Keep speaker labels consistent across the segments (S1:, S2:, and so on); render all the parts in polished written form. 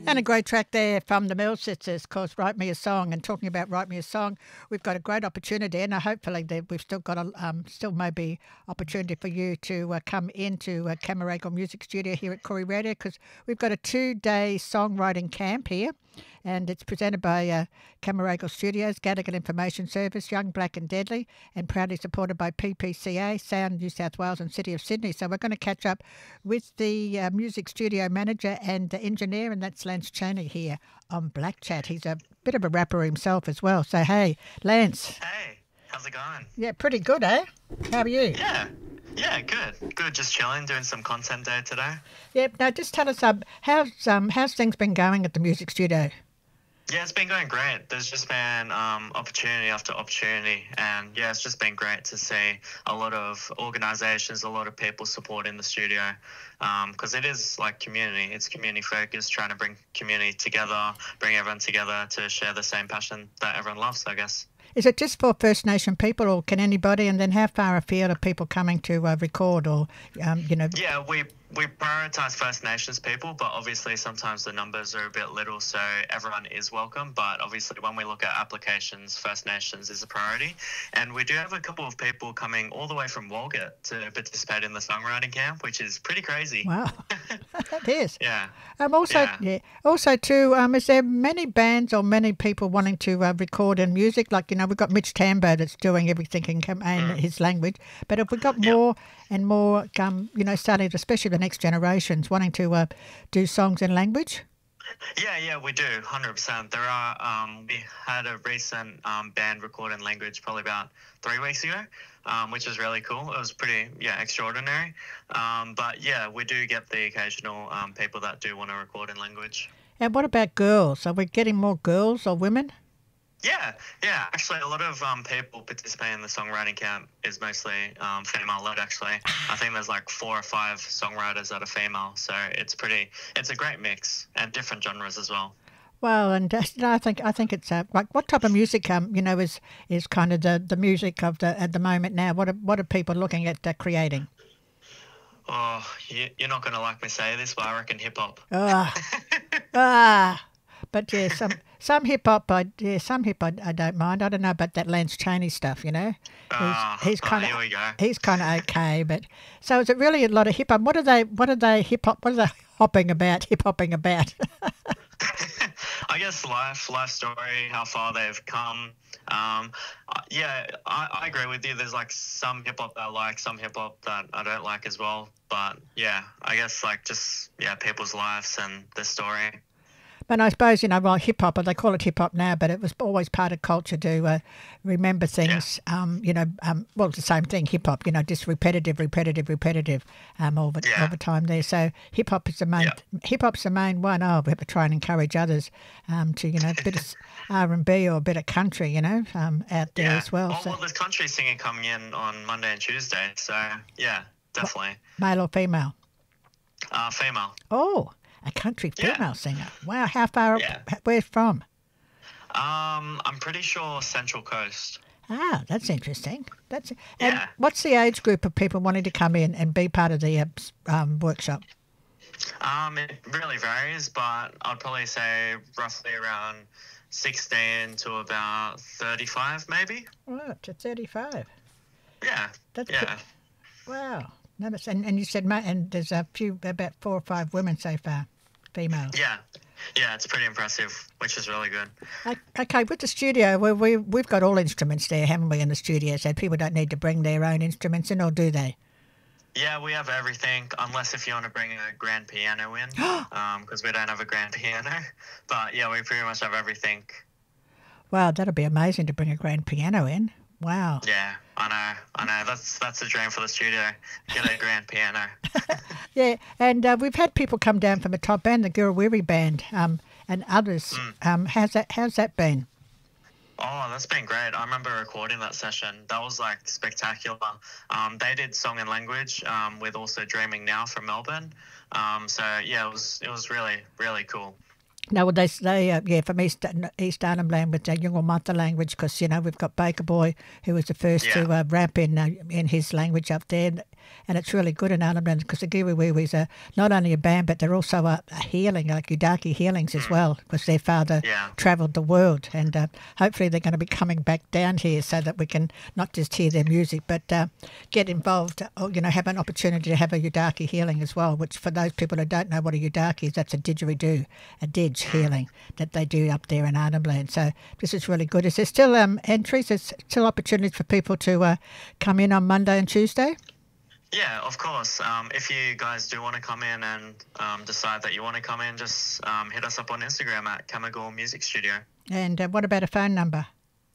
S1: And a great track there from the Mill Sisters, of course, Write Me a Song. And talking about Write Me a Song, we've got a great opportunity, and hopefully we've still got still maybe opportunity for you to come into Camaragal Music Studio here at Corey Radio, because we've got a 2-day songwriting camp here, and it's presented by Camaragal Studios, Gadigal Information Service, Young, Black and Deadly, and proudly supported by PPCA, Sound New South Wales and City of Sydney. So we're going to catch up with the music studio manager and the engineer, and that's Lance Cheney here on Black Chat. He's a bit of a rapper himself as well. So, hey, Lance.
S2: Hey, how's it going?
S1: Yeah, pretty good, eh? How are you?
S2: Yeah, good. Good, just chilling, doing some content day today.
S1: Yeah, now just tell us, how's things been going at the music studio?
S2: Yeah, it's been going great. There's just been opportunity after opportunity, and yeah, it's just been great to see a lot of organisations, a lot of people supporting the studio, because it is like community. It's community focused, trying to bring community together, bring everyone together to share the same passion that everyone loves, I guess.
S1: Is it just for First Nation people, or can anybody? And then how far afield are people coming to record, or
S2: Yeah, we prioritise First Nations people, but obviously sometimes the numbers are a bit little, so everyone is welcome. But obviously when we look at applications, First Nations is a priority. And we do have a couple of people coming all the way from Walgett to participate in the songwriting camp, which is pretty crazy.
S1: Wow, that is.
S2: Yeah.
S1: Also too, is there many bands or many people wanting to record in music? Like, we've got Mitch Tambo that's doing everything in his language. But have we got more and more, starting, especially the next generations, wanting to do songs in language?
S2: Yeah, we do, 100%. There are, we had a recent band record in language probably about 3 weeks ago, which is really cool. It was pretty, extraordinary. But yeah, we do get the occasional people that do want to record in language. And
S1: what about girls? Are we getting more girls or women?
S2: Yeah. Actually, a lot of people participating in the songwriting camp is mostly female-led, actually. I think there's like 4 or 5 songwriters that are female, so it's a great mix, and different genres as well.
S1: Well, and I think it's like, what type of music is kind of the music of at the moment now? What are people looking at creating?
S2: Oh, you're not going to like me say this, but I reckon hip-hop.
S1: But yeah, some hip hop, I don't mind. I don't know about that Lance Cheney stuff, He's kind of
S2: here we go.
S1: He's kind of okay, but so is it really a lot of hip hop? What are they hip hopping about?
S2: I guess life story, how far they've come. I agree with you. There's like some hip hop that I like, some hip hop that I don't like as well. But yeah, I guess people's lives and their story.
S1: And I suppose, hip-hop, they call it hip-hop now, but it was always part of culture to remember things, it's the same thing, hip-hop, just repetitive all the time there. So hip-hop is the main one. Oh, we have to try and encourage others to, a bit of R&B or a bit of country, out there as well.
S2: Well, there's country singing coming in on Monday and Tuesday, so, yeah, definitely.
S1: Male or female?
S2: Female.
S1: Oh. A country female singer. Wow, how far? Where's from?
S2: I'm pretty sure Central Coast.
S1: Ah, that's interesting. And what's the age group of people wanting to come in and be part of the workshop?
S2: It really varies, but I'd probably say roughly around 16 to about 35, maybe.
S1: Oh, to 35.
S2: Yeah.
S1: Wow. And you said, and there's about 4 or 5 women so far, females.
S2: Yeah, it's pretty impressive, which is really good.
S1: Okay, with the studio, we've got all instruments there, haven't we, in the studio, so people don't need to bring their own instruments in, or do they?
S2: Yeah, we have everything, unless if you want to bring a grand piano in, because we don't have a grand piano. But yeah, we pretty much have everything.
S1: Wow, that'll be amazing to bring a grand piano in. Wow.
S2: Yeah, I know. That's a dream for the studio. Get a grand piano.
S1: Yeah, and we've had people come down from the top band, the Gurrawiri band, and others. How's that been?
S2: Oh, that's been great. I remember recording that session. That was like spectacular. They did song and language with also Dreaming Now from Melbourne. So yeah, it was really, really cool.
S1: No, well, they from East Arnhem Land with the Yungal Mantha language, because we've got Baker Boy, who was the first to rap in his language up there. and it's really good in Arnhem Land because the Giwiwiwis are not only a band, but they're also a healing, like Udaki Healings as well, because their father travelled the world, and hopefully they're going to be coming back down here so that we can not just hear their music, but get involved, or, have an opportunity to have a Udaki healing as well, which for those people who don't know what a Udaki is, that's a didgeridoo, a didge healing that they do up there in Arnhem Land. So this is really good. Is there still entries? There's still opportunities for people to come in on Monday and Tuesday?
S2: Yeah, of course. If you guys do want to come in and decide that you want to come in, just hit us up on Instagram at Camagore Music Studio.
S1: And what about a phone number?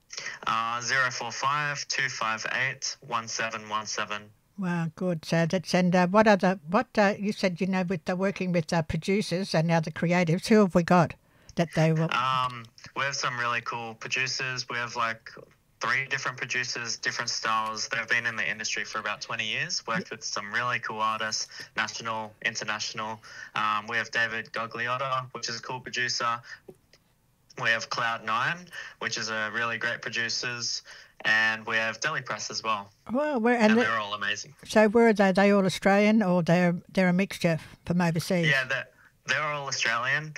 S2: 045 258 1717.
S1: Wow, good. So that's, and you said, with working with producers and now the creatives, who have we got that they will?
S2: We have some really cool producers. We have like 3 different producers, different styles. They've been in the industry for about 20 years, worked with some really cool artists, national, international. We have David Gugliotta, which is a cool producer. We have Cloud9, which is a really great producers. And we have Deli Press as well.
S1: Well,
S2: and they're all amazing.
S1: So where are they? Are they all Australian, or they're a mixture from overseas?
S2: Yeah, they're all Australian,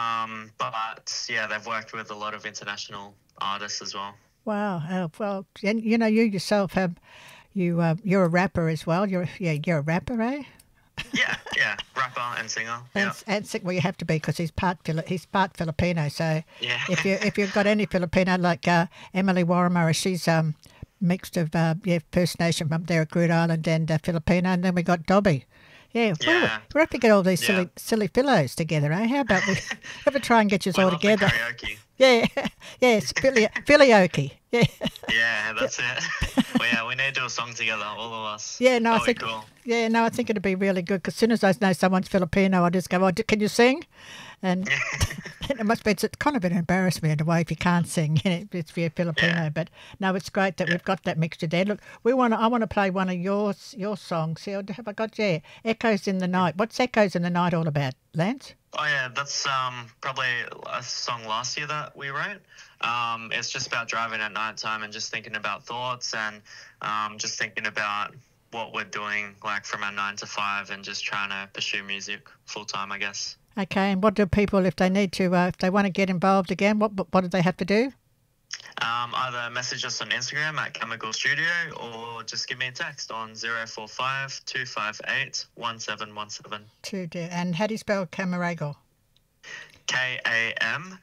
S2: but yeah, they've worked with a lot of international artists as well.
S1: Wow. Well, and you yourself you're a rapper as well. You're a rapper, eh?
S2: Yeah, rapper and singer.
S1: And well, you have to be because he's part Filipino. So
S2: yeah.
S1: if you've got any Filipino like Emily Warramurra, she's mixed of First Nation from there at Groote Island and Filipino, and then we got Dobby. Yeah, well, we have to get all these silly fellows together, eh? How about we ever try and get you all together?
S2: Karaoke.
S1: Yeah, it's Filioke. Yeah.
S2: Yeah, that's it. Well, yeah, we need to do a song together, all of us.
S1: Yeah, no,
S2: I think
S1: it'd be really good because as soon as I know someone's Filipino, I just go, can you sing? And it must be, it's kind of an embarrassment in a way if you can't sing. It's for Filipino,
S2: Yeah.
S1: But no, it's great that we've got that mixture there. Look, I want to play one of your songs. See, have I got Echoes in the Night? What's Echoes in the Night all about, Lance?
S2: Oh yeah, that's probably a song last year that we wrote. It's just about driving at night time and just thinking about thoughts and just thinking about what we're doing like from our 9 to 5 and just trying to pursue music full time, I guess.
S1: Okay, and what do people, if they need to, if they want to get involved again, what do they have to do?
S2: Either message us on Instagram at Camagore Studio or just give me a text on 045 258 1717.
S1: And how do you spell Camaragal?
S2: Kameygal.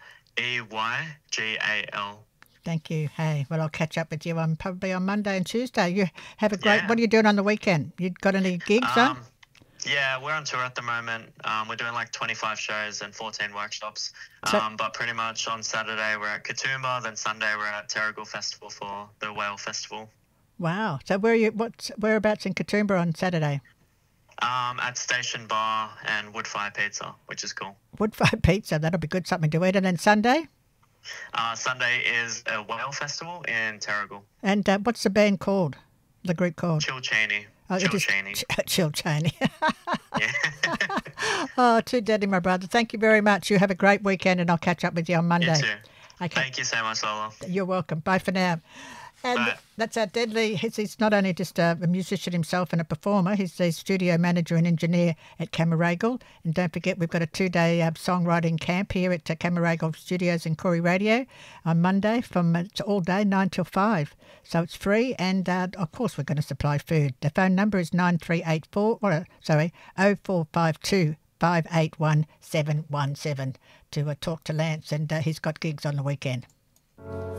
S1: Thank you. Hey, well, I'll catch up with you probably on Monday and Tuesday. You have a great.
S2: Yeah.
S1: What are you doing on the weekend? You got any gigs on?
S2: Yeah, we're on tour at the moment. We're doing like 25 shows and 14 workshops. But pretty much on Saturday we're at Katoomba, then Sunday we're at Terrigal Festival for the Whale Festival.
S1: Wow. So whereabouts in Katoomba on Saturday?
S2: At Station Bar and Woodfire Pizza, which is cool.
S1: Woodfire Pizza, that'll be good, something to eat. And then Sunday?
S2: Sunday is a Whale Festival in Terrigal.
S1: And what's the band called? The group called?
S2: Chill Cheney.
S1: Chill Cheney.
S2: Yeah.
S1: Oh, too deadly, my brother. Thank you very much. You have a great weekend, and I'll catch up with you on Monday.
S2: You too.
S1: Okay.
S2: Thank you so much, Lola.
S1: You're welcome. Bye for now. And
S2: Bye.
S1: that's our Deadly. He's not only just a musician himself and a performer, he's the studio manager and engineer at Camaragal. And don't forget, we've got a 2-day songwriting camp here at Camaragal Studios in Corey Radio on Monday it's all day, 9 till 5. So it's free, and of course we're going to supply food. The phone number is 0452 581 717 to talk to Lance, and he's got gigs on the weekend.